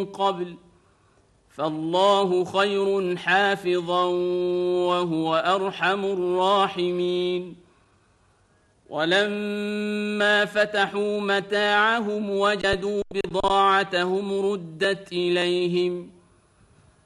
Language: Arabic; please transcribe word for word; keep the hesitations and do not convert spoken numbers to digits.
قبل فالله خير حافظا وهو أرحم الراحمين. ولما فتحوا متاعهم وجدوا بضاعتهم ردت إليهم